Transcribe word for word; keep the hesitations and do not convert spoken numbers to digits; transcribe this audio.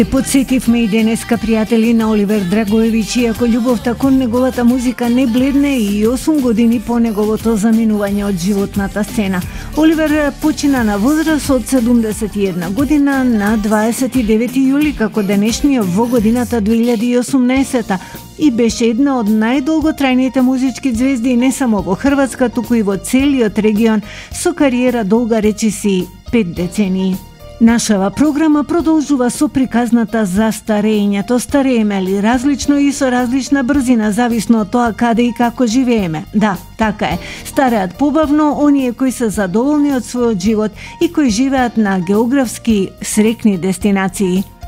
Подсетивме и денеска, пријатели, на Оливер Драгоевиќ, иако љубовта кон неговата музика не бледне и осум години по неговото заминување од животната сцена. Оливер почина на возраст од седумдесет и една година на дваесет и девети јули, како денешниот во годината две илјади и осумнаесета, и беше една од најдолготрајните музички звезди не само во Хрватска, туку и во целиот регион, со кариера долга речиси пет децении. Нашава програма продолжува со приказната за старењето. Старееме ли различно и со различна брзина, зависно од тоа каде и како живееме? Да, така е. Стареат побавно оние кои се задоволни од својот живот и кои живеат на географски срекни дестинации.